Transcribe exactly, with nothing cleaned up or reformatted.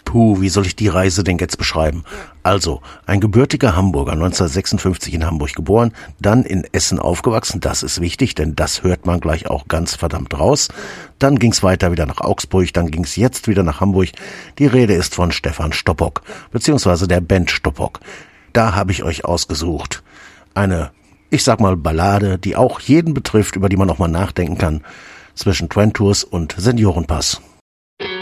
Puh, wie soll ich die Reise denn jetzt beschreiben? Also, ein gebürtiger Hamburger, neunzehnhundertsechsundfünfzig in Hamburg geboren, dann in Essen aufgewachsen, das ist wichtig, denn das hört man gleich auch ganz verdammt raus. Dann ging's weiter wieder nach Augsburg, dann ging's jetzt wieder nach Hamburg. Die Rede ist von Stefan Stoppock, beziehungsweise der Band Stoppock. Da habe ich euch ausgesucht. Eine, ich sag mal, Ballade, die auch jeden betrifft, über die man noch mal nachdenken kann, zwischen Twenturs und Seniorenpass.